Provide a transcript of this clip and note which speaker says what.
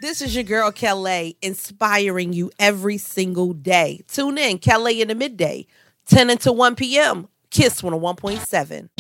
Speaker 1: This is your girl, Kelly, inspiring you every single day. Tune in, Kelly in the midday, 10 until 1 p.m. Kiss 101.7.